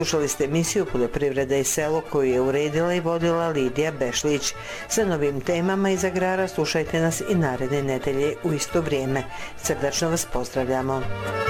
Slušali ste emisiju Poljoprivreda i selo koju je uredila i vodila Lidija Bešlić. Sa novim temama iz agrara slušajte nas i naredne nedelje u isto vrijeme. Srdačno vas pozdravljamo.